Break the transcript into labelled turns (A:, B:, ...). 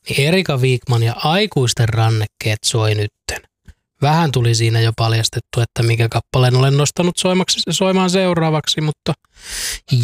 A: niin Erika Wigman ja aikuisten rannekkeet soi nytten. Vähän tuli siinä jo paljastettu, että mikä kappaleen olen nostanut soimaan seuraavaksi, mutta